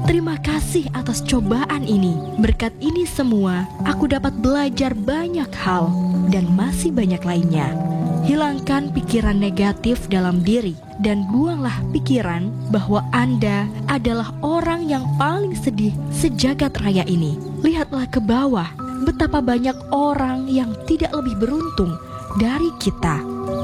Terima kasih atas cobaan ini. Berkat ini semua, aku dapat belajar banyak hal dan masih banyak lainnya. Hilangkan pikiran negatif dalam diri dan buanglah pikiran bahwa Anda adalah orang yang paling sedih sejagat raya ini. Lihatlah ke bawah, betapa banyak orang yang tidak lebih beruntung dari kita.